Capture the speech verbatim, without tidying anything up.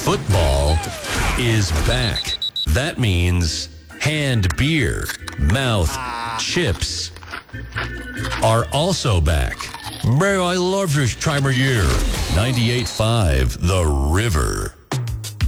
Football is back. That means hand beer, mouth chips are also back. Man, I love this time of year. ninety-eight point five The River.